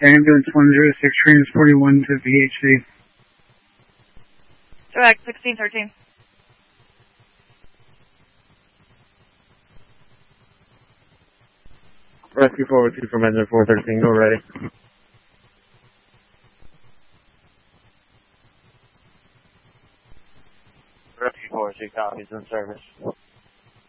Ambulance 106, transporting 1 to VHC. Direct 1613. Rescue 402 from engine 413, go ready. Rescue 402 copies in service.